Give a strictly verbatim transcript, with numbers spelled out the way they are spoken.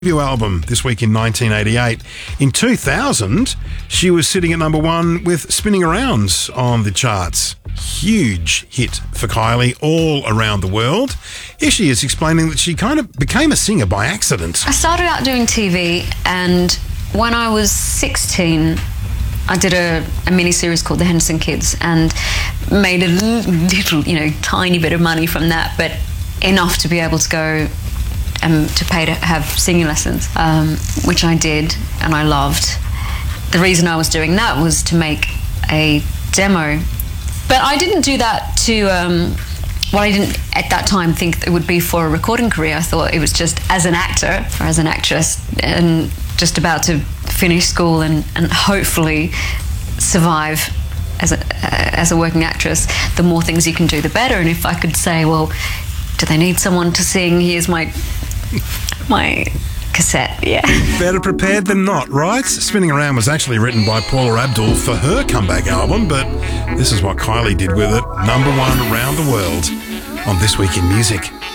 Debut album this week in nineteen eighty-eight. In two thousand, she was sitting at number one with Spinning Around on the charts. Huge hit for Kylie all around the world. Here she is explaining that she kind of became a singer by accident. I started out doing T V, and when I was sixteen, I did a, a mini-series called The Henderson Kids and made a little, you know, tiny bit of money from that, but enough to be able to go Um, to pay to have singing lessons, um, which I did and I loved. The reason I was doing that was to make a demo. But I didn't do that to, um, well, I didn't at that time think it would be for a recording career. I thought it was just as an actor or as an actress and just about to finish school and, and hopefully survive as a, uh, as a working actress. The more things you can do, the better. And if I could say, well, do they need someone to sing? Here's my my cassette, yeah. Better prepared than not, right? Spinning Around was actually written by Paula Abdul for her comeback album, but this is what Kylie did with it. Number one around the world on This Week in Music.